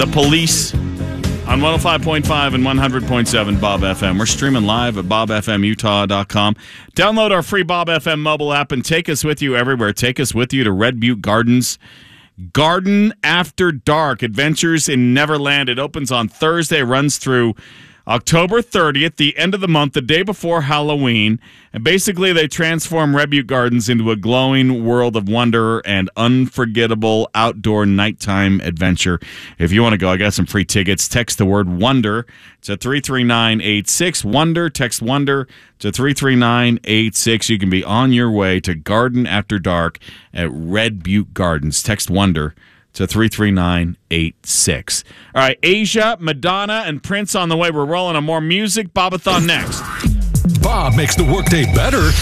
The Police on 105.5 and 100.7 Bob FM. We're streaming live at bobfmutah.com. Download our free Bob FM mobile app and take us with you everywhere. Take us with you to Red Butte Gardens. Garden After Dark, Adventures in Neverland. It opens on Thursday, runs through October 30th, the end of the month, the day before Halloween. And basically, they transform Red Butte Gardens into a glowing world of wonder and unforgettable outdoor nighttime adventure. If you want to go, I got some free tickets. Text the word WONDER to 33986. WONDER, text WONDER to 33986. You can be on your way to Garden After Dark at Red Butte Gardens. Text WONDER to 33986. All right, Asia, Madonna, and Prince on the way. We're rolling on more music. Bobathon next. Bob makes the workday better